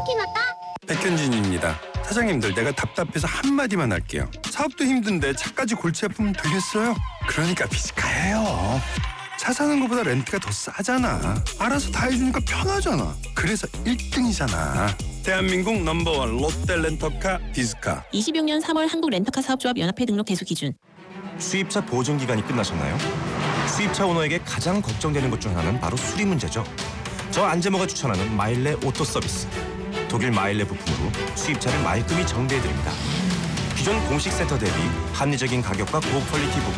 백현진입니다. 사장님들, 내가 답답해서 한마디만 할게요. 사업도 힘든데 차까지 골치 아프면 되겠어요? 그러니까 비스카예요. 차 사는 것보다 렌트가 더 싸잖아. 알아서 다 해주니까 편하잖아. 그래서 1등이잖아. 대한민국 넘버원 롯데 렌터카 비스카. 26년 3월 한국 렌터카 사업조합 연합회 등록 개수 기준. 수입차 보증 기간이 끝나셨나요? 수입차 오너에게 가장 걱정되는 것 중 하나는 바로 수리 문제죠. 저 안재모가 추천하는 마일레 오토 서비스. 독일 마일레 부품으로 수입차를 말끔히 정비해드립니다. 기존 공식 센터 대비 합리적인 가격과 고퀄리티 부품,